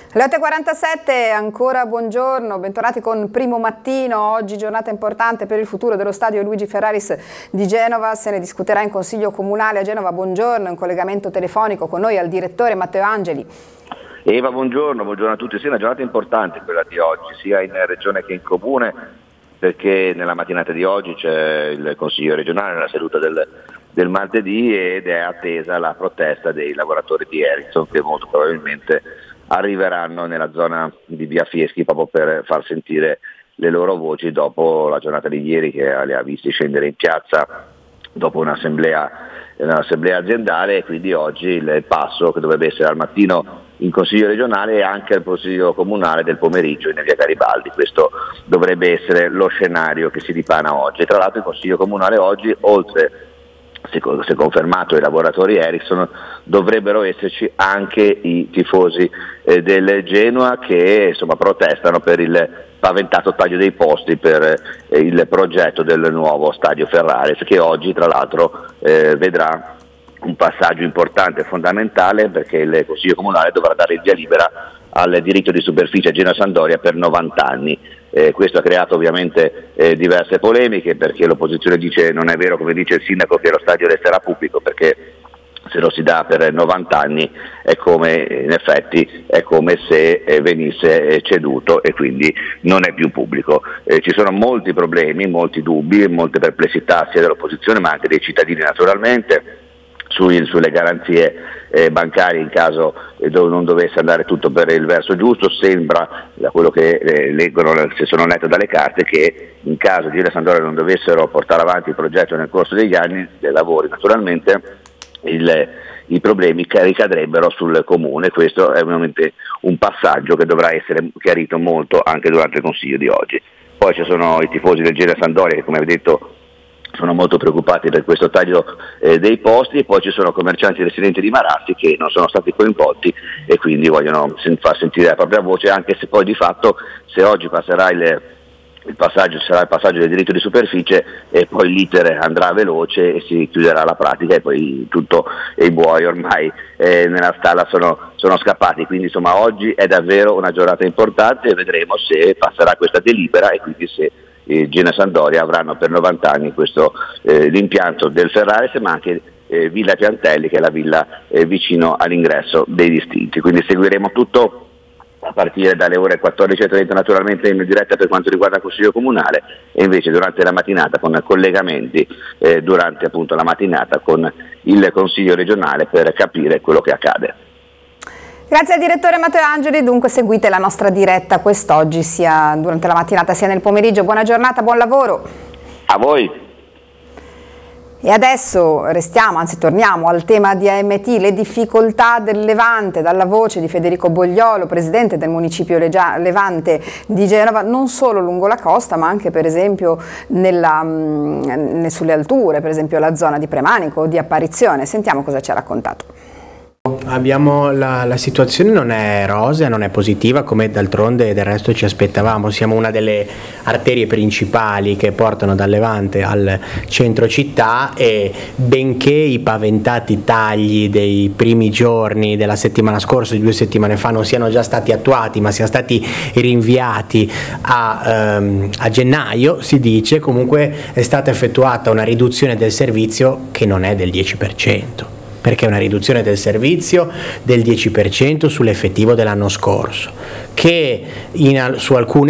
Le 8:47, ancora buongiorno, bentornati con Primo Mattino. Oggi giornata importante per il futuro dello stadio Luigi Ferraris di Genova, se ne discuterà in Consiglio Comunale a Genova. Buongiorno, in collegamento telefonico con noi al direttore Matteo Angeli. Eva, buongiorno a tutti. Sì, è una giornata importante quella di oggi, sia in regione che in comune, perché nella mattinata di oggi c'è il Consiglio regionale nella seduta del martedì ed è attesa la protesta dei lavoratori di Ericsson, che molto probabilmente arriveranno nella zona di Via Fieschi proprio per far sentire le loro voci dopo la giornata di ieri, che li ha visti scendere in piazza dopo un'assemblea aziendale, e quindi oggi il passo che dovrebbe essere al mattino in Consiglio regionale e anche al Consiglio comunale del pomeriggio in via Garibaldi. Questo dovrebbe essere lo scenario che si dipana oggi. Tra l'altro il Consiglio comunale oggi, oltre, se confermato, i lavoratori Ericsson, dovrebbero esserci anche i tifosi del Genoa, che insomma protestano per il paventato taglio dei posti per il progetto del nuovo stadio Ferraris, che oggi tra l'altro vedrà un passaggio importante e fondamentale, perché il Consiglio comunale dovrà dare il via libera al diritto di superficie a Genoa Sampdoria per 90 anni. Questo ha creato ovviamente diverse polemiche, perché l'opposizione dice non è vero, come dice il sindaco, che lo stadio resterà pubblico, perché se lo si dà per 90 anni è come, in effetti, è come se venisse ceduto e quindi non è più pubblico. Ci sono molti problemi, molti dubbi, molte perplessità sia dell'opposizione ma anche dei cittadini naturalmente sulle garanzie bancarie in caso non dovesse andare tutto per il verso giusto. Sembra, da quello che leggono, se sono letto dalle carte, che in caso di Genoa Sampdoria non dovessero portare avanti il progetto nel corso degli anni, dei lavori naturalmente, i problemi ricadrebbero sul comune. Questo è ovviamente un passaggio che dovrà essere chiarito molto anche durante il Consiglio di oggi. Poi ci sono i tifosi del Genoa Sampdoria che, come avete detto, sono molto preoccupati per questo taglio dei posti, e poi ci sono commercianti residenti di Marassi che non sono stati coinvolti e quindi vogliono far sentire la propria voce, anche se poi di fatto, se oggi passerà sarà il passaggio del diritto di superficie, e poi l'iter andrà veloce e si chiuderà la pratica, e poi tutto e i buoi ormai nella stalla sono scappati. Quindi insomma oggi è davvero una giornata importante e vedremo se passerà questa delibera e quindi se Genoa Sampdoria avranno per 90 anni questo l'impianto del Ferraris, ma anche Villa Piantelli, che è la villa vicino all'ingresso dei distinti. Quindi seguiremo tutto a partire dalle ore 14:30 naturalmente in diretta per quanto riguarda il Consiglio Comunale, e invece durante la mattinata con collegamenti durante appunto la mattinata con il Consiglio regionale per capire quello che accade. Grazie al direttore Matteo Angeli. Dunque seguite la nostra diretta quest'oggi sia durante la mattinata sia nel pomeriggio. Buona giornata, buon lavoro. A voi. E adesso torniamo al tema di AMT, le difficoltà del Levante, dalla voce di Federico Bogliolo, presidente del municipio Levante di Genova, non solo lungo la costa ma anche per esempio sulle alture, per esempio la zona di Premanico o di Apparizione. Sentiamo cosa ci ha raccontato. La situazione non è rosea, non è positiva, come d'altronde del resto ci aspettavamo. Siamo una delle arterie principali che portano dal Levante al centro città, e benché i paventati tagli dei primi giorni della settimana scorsa, di 2 settimane fa, non siano già stati attuati ma siano stati rinviati a gennaio, si dice, comunque è stata effettuata una riduzione del servizio che non è del 10%. Perché è una riduzione del servizio del 10% sull'effettivo dell'anno scorso, che su alcune